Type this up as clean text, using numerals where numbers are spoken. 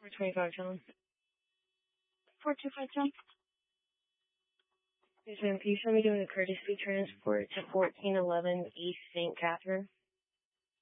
425 John. 425 John. Yes, ma'am. Can you send me doing a courtesy transport to 1411 East St. Catherine?